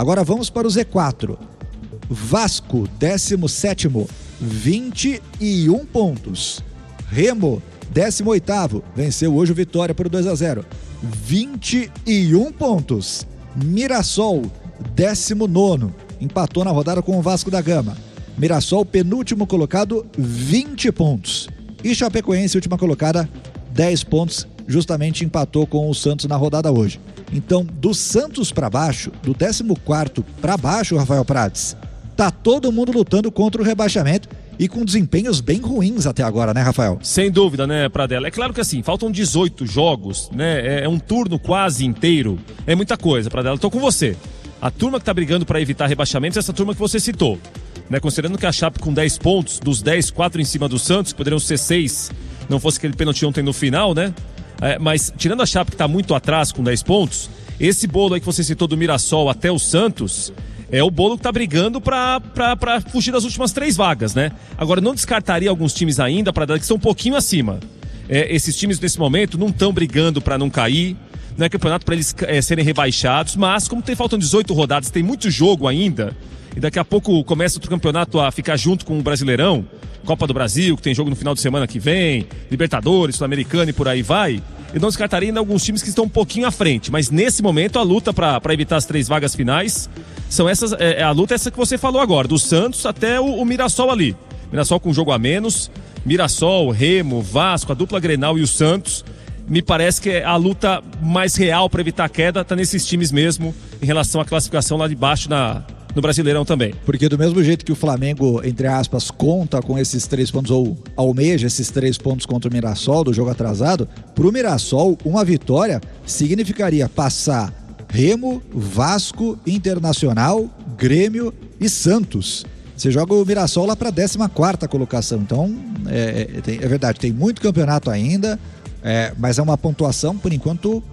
Agora vamos para o Z4. Vasco, 17º, 21 pontos. Remo, 18º, venceu hoje o Vitória por 2-0, 21 pontos. Mirassol, 19º, empatou na rodada com o Vasco da Gama. Mirassol, penúltimo colocado, 20 pontos. E Chapecoense, última colocada, 10 pontos, justamente empatou com o Santos na rodada hoje. Então, do Santos para baixo, do 14º para baixo, Rafael Prats, tá todo mundo lutando contra o rebaixamento e com desempenhos bem ruins até agora, né, Rafael? Sem dúvida, né, Pradella? É claro que assim, faltam 18 jogos, né? É um turno quase inteiro. É muita coisa, Pradella. Tô com você. A turma que tá brigando para evitar rebaixamentos é essa turma que você citou. Né? Considerando que a Chape com 10 pontos, dos 10, 4 em cima do Santos, que poderiam ser 6, não fosse aquele pênalti ontem no final, né? Mas tirando a Chape que tá muito atrás com 10 pontos, esse bolo aí que você citou do Mirassol até o Santos é o bolo que tá brigando pra fugir das últimas 3 vagas, né? Agora, não descartaria alguns times ainda, para que estão um pouquinho acima. Esses times nesse momento não estão brigando para não cair, não é campeonato para eles serem rebaixados, mas como faltam 18 rodadas, tem muito jogo ainda, e daqui a pouco começa outro campeonato a ficar junto com o Brasileirão, Copa do Brasil, que tem jogo no final de semana que vem, Libertadores, Sul-Americana e por aí vai. Eu não descartaria ainda alguns times que estão um pouquinho à frente, mas nesse momento a luta para evitar as 3 vagas finais são essas, a luta é essa que você falou agora, do Santos até o Mirassol ali. Mirassol com um jogo a menos, Mirassol, Remo, Vasco, a dupla Grenal e o Santos. Me parece que a luta mais real para evitar a queda tá nesses times mesmo, em relação à classificação lá de baixo no Brasileirão também. Porque do mesmo jeito que o Flamengo, entre aspas, conta com esses 3 pontos, ou almeja esses 3 pontos contra o Mirassol do jogo atrasado, pro Mirassol, uma vitória significaria passar Remo, Vasco, Internacional, Grêmio e Santos. Você joga o Mirassol lá para 14ª colocação. Então, é verdade, tem muito campeonato ainda, mas é uma pontuação, por enquanto,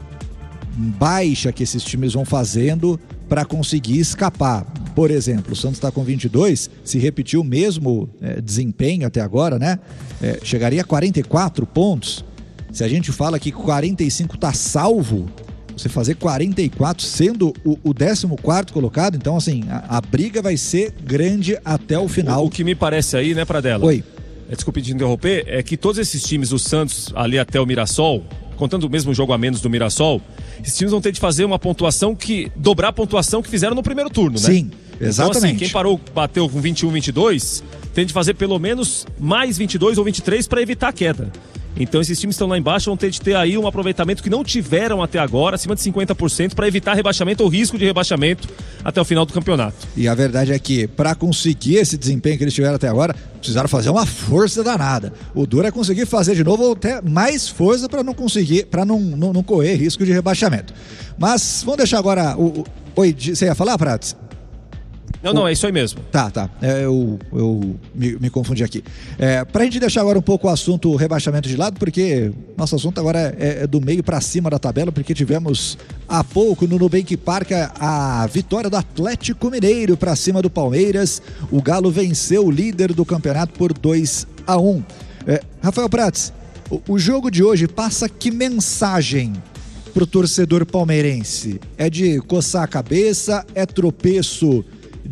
baixa que esses times vão fazendo para conseguir escapar. Por exemplo, o Santos está com 22, se repetir o mesmo desempenho até agora, né? Chegaria a 44 pontos. Se a gente fala que 45 está salvo, você fazer 44 sendo o 14º colocado, então assim, a briga vai ser grande até o final. O que me parece aí, né, Pradella? Oi. Desculpe te interromper, é que todos esses times, o Santos ali até o Mirassol, contando o mesmo jogo a menos do Mirassol, esses times vão ter de fazer uma pontuação dobrar a pontuação que fizeram no primeiro turno, né? Sim, exatamente. Então, assim, quem bateu com 21, 22, tem de fazer pelo menos mais 22 ou 23 para evitar a queda. Então esses times que estão lá embaixo vão ter de ter aí um aproveitamento que não tiveram até agora, acima de 50%, para evitar rebaixamento ou risco de rebaixamento até o final do campeonato. E a verdade é que para conseguir esse desempenho que eles tiveram até agora, precisaram fazer uma força danada. O duro é conseguir fazer de novo ou até mais força para não conseguir, para não correr risco de rebaixamento. Mas vamos deixar agora Oi, você ia falar, Prats? Não, é isso aí mesmo. Tá. Eu me confundi aqui. Pra gente deixar agora um pouco o assunto rebaixamento de lado, porque nosso assunto agora é do meio pra cima da tabela, porque tivemos há pouco no Nubank Park a vitória do Atlético Mineiro pra cima do Palmeiras. O Galo venceu o líder do campeonato por 2-1. Rafael Prats, o jogo de hoje passa que mensagem pro torcedor palmeirense? É de coçar a cabeça? É tropeço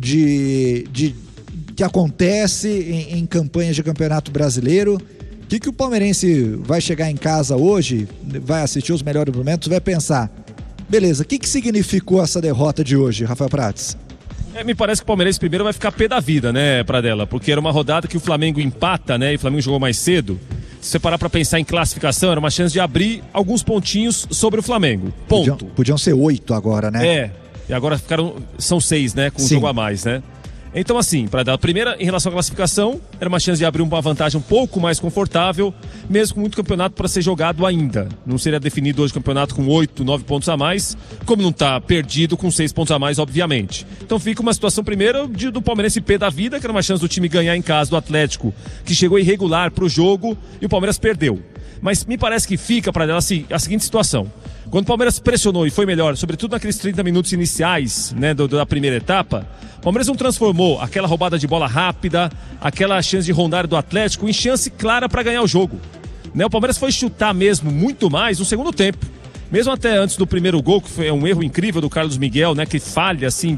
que acontece em campanhas de campeonato brasileiro? O que o palmeirense vai chegar em casa hoje, vai assistir os melhores momentos, vai pensar, beleza, o que significou essa derrota de hoje, Rafael Prats? Me parece que o Palmeirense primeiro vai ficar pé da vida, né, Pradella? Porque era uma rodada que o Flamengo empata, né, e o Flamengo jogou mais cedo. Se você parar pra pensar em classificação, era uma chance de abrir alguns pontinhos sobre o Flamengo. Ponto. Podiam ser 8 agora, né? E agora são 6, né? Com um jogo a mais, né? Então, assim, para dar a primeira, em relação à classificação, era uma chance de abrir uma vantagem um pouco mais confortável, mesmo com muito campeonato para ser jogado ainda. Não seria definido hoje o campeonato com 8, 9 pontos a mais, como não está perdido com 6 pontos a mais, obviamente. Então fica uma situação, primeiro, do Palmeirense pé da vida, que era uma chance do time ganhar em casa do Atlético, que chegou irregular para o jogo, e o Palmeiras perdeu. Mas me parece que fica para ela assim, a seguinte situação. Quando o Palmeiras pressionou e foi melhor, sobretudo naqueles 30 minutos iniciais, né, da primeira etapa, o Palmeiras não transformou aquela roubada de bola rápida, aquela chance de rondar do Atlético em chance clara para ganhar o jogo. Né, o Palmeiras foi chutar mesmo muito mais no segundo tempo. Mesmo até antes do primeiro gol, que foi um erro incrível do Carlos Miguel, né, que falha assim